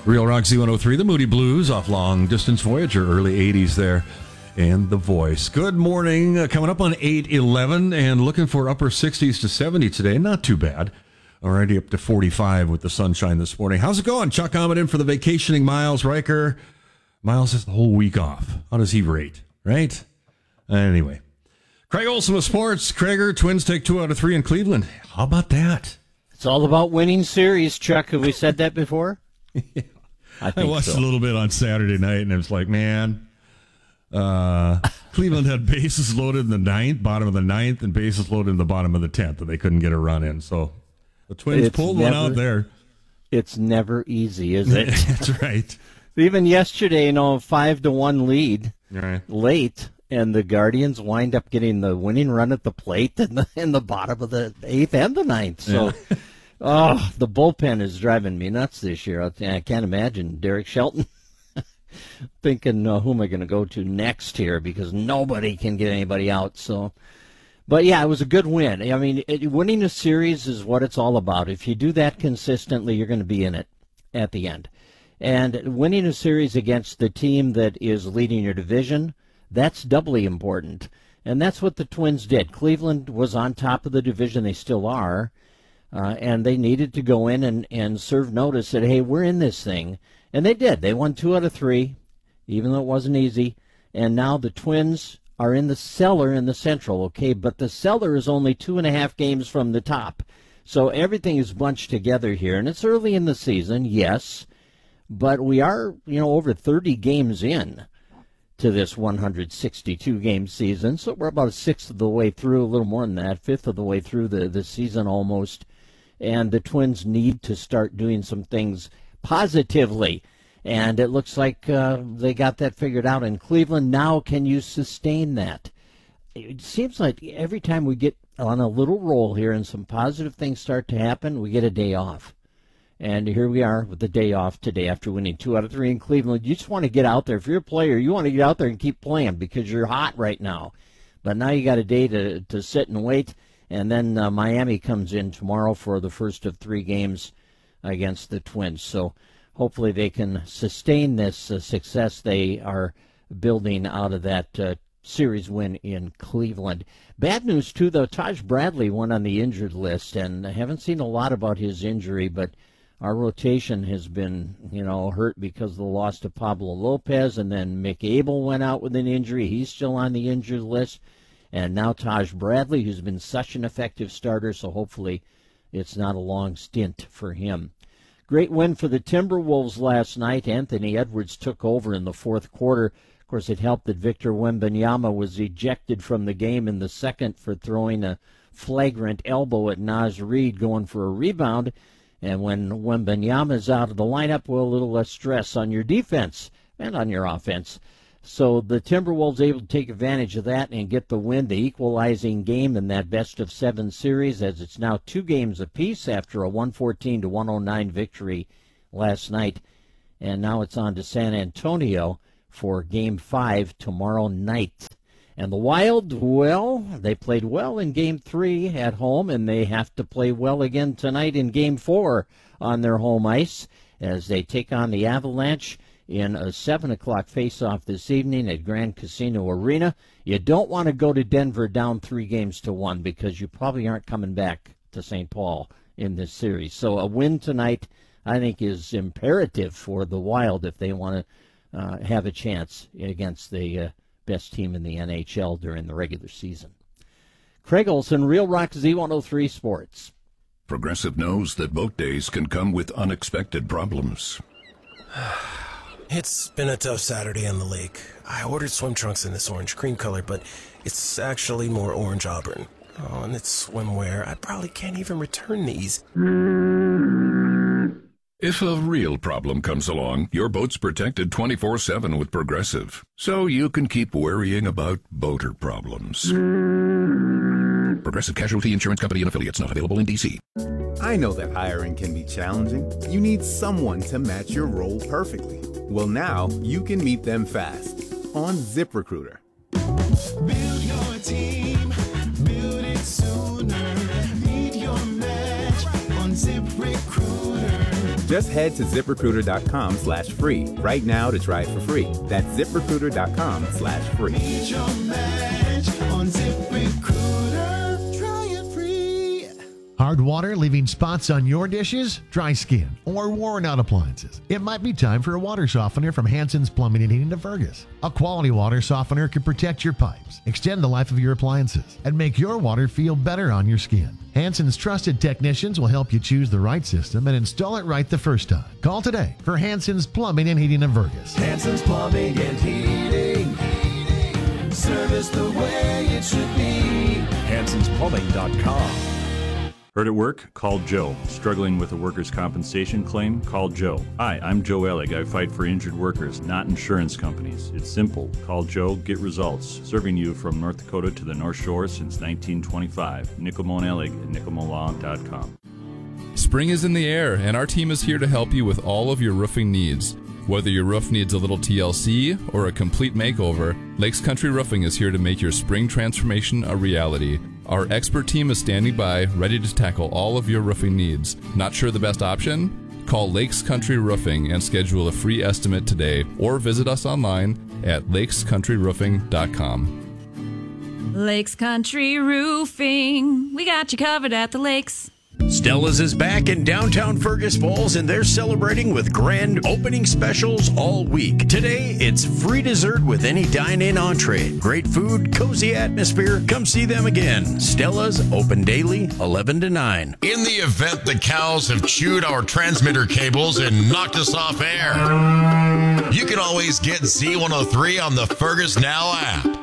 Real Rock Z103, the Moody Blues off Long Distance Voyager, early 80s there, and The Voice. Good morning. Coming up on 8:11 and looking for upper 60s to 70 today. Not too bad. Already up to 45 with the sunshine this morning. How's it going? Chuck Ahmed in for the vacationing Miles Riker. Miles has the whole week off. How does he rate, right? Anyway. Craig Olson with sports. Craiger, Twins take 2 out of 3 in Cleveland. How about that? It's all about winning series, Chuck. Have we said that before? Yeah. I watched a little bit on Saturday night, and it was like, man, Cleveland had bases loaded in the ninth, bottom of the ninth, and bases loaded in the bottom of the 10th, and they couldn't get a run in. So the Twins pulled one out there. It's never easy, is it? That's right. Even yesterday, 5-1 lead late, and the Guardians wind up getting the winning run at the plate in the bottom of the 8th and the 9th. So. Yeah. Oh, the bullpen is driving me nuts this year. I can't imagine Derek Shelton thinking, who am I going to go to next here, because nobody can get anybody out. So, but yeah, it was a good win. I mean, winning a series is what it's all about. If you do that consistently, you're going to be in it at the end. And winning a series against the team that is leading your division, that's doubly important. And that's what the Twins did. Cleveland was on top of the division. They still are. And they needed to go in and serve notice that, hey, we're in this thing. And they did. They won 2 out of 3, even though it wasn't easy. And now the Twins are in the cellar in the Central, okay? But the cellar is only 2.5 games from the top. So everything is bunched together here. And it's early in the season, yes. But we are, over 30 games in to this 162-game season. So we're about a sixth of the way through, a little more than that, fifth of the way through the season almost. And the Twins need to start doing some things positively. And it looks like they got that figured out in Cleveland. Now, can you sustain that? It seems like every time we get on a little roll here and some positive things start to happen, we get a day off. And here we are with the day off today after winning 2 out of 3 in Cleveland. You just want to get out there. If you're a player, you want to get out there and keep playing because you're hot right now. But now you got a day to sit and wait. And then Miami comes in tomorrow for the first of 3 games against the Twins. So hopefully they can sustain this success they are building out of that series win in Cleveland. Bad news, too, though. Taj Bradley went on the injured list, and I haven't seen a lot about his injury, but our rotation has been, hurt because of the loss to Pablo Lopez, and then Mick Abel went out with an injury. He's still on the injured list. And now Taj Bradley, who's been such an effective starter, so hopefully it's not a long stint for him. Great win for the Timberwolves last night. Anthony Edwards took over in the fourth quarter. Of course, it helped that Victor Wembanyama was ejected from the game in the second for throwing a flagrant elbow at Naz Reid going for a rebound. And when Wembanyama's out of the lineup, well, a little less stress on your defense and on your offense. So the Timberwolves able to take advantage of that and get the win, the equalizing game in that best-of-7 series, as it's now 2 games apiece after a 114-109 victory last night. And now it's on to San Antonio for Game 5 tomorrow night. And the Wild, well, they played well in Game 3 at home, and they have to play well again tonight in Game 4 on their home ice as they take on the Avalanche in a 7 o'clock face-off this evening at Grand Casino Arena. You don't want to go to Denver down 3-1 because you probably aren't coming back to St. Paul in this series. So a win tonight, I think, is imperative for the Wild if they want to have a chance against the best team in the NHL during the regular season. Craig Olson, Real Rock Z103 Sports. Progressive knows that boat days can come with unexpected problems. It's been a tough Saturday on the lake. I ordered swim trunks in this orange cream color, but it's actually more orange auburn. Oh, and it's swimwear. I probably can't even return these. If a real problem comes along, your boat's protected 24/7 with Progressive, so you can keep worrying about boater problems. Progressive Casualty Insurance Company and Affiliates, not available in D.C. I know that hiring can be challenging. You need someone to match your role perfectly. Well, now you can meet them fast on ZipRecruiter. Build your team, build it sooner. Meet your match on ZipRecruiter. Just head to ZipRecruiter.com/free right now to try it for free. That's ZipRecruiter.com/free. Need your match on ZipRecruiter. Try it free. Hard water leaving spots on your dishes, dry skin, or worn out appliances? It might be time for a water softener from Hanson's Plumbing and Heating of Fergus. A quality water softener can protect your pipes, extend the life of your appliances, and make your water feel better on your skin. Hanson's trusted technicians will help you choose the right system and install it right the first time. Call today for Hanson's Plumbing and Heating of Fergus. Hanson's Plumbing and Heating. Service the way it should be. Hanson'sPlumbing.com. Hurt at work? Call Joe. Struggling with a workers' compensation claim? Call Joe. Hi, I'm Joe Ellig. I fight for injured workers, not insurance companies. It's simple. Call Joe, get results. Serving you from North Dakota to the North Shore since 1925. Nickelmo & Ellig at nickelmolaw.com. Spring is in the air, and our team is here to help you with all of your roofing needs. Whether your roof needs a little TLC or a complete makeover, Lakes Country Roofing is here to make your spring transformation a reality. Our expert team is standing by, ready to tackle all of your roofing needs. Not sure the best option? Call Lakes Country Roofing and schedule a free estimate today, or visit us online at lakescountryroofing.com. Lakes Country Roofing. We got you covered at the lakes. Stella's is back in downtown Fergus Falls, and they're celebrating with grand opening specials all week. Today, it's free dessert with any dine-in entree. Great food, cozy atmosphere. Come see them again. Stella's, open daily, 11 to 9. In the event the cows have chewed our transmitter cables and knocked us off air, you can always get Z103 on the Fergus Now app.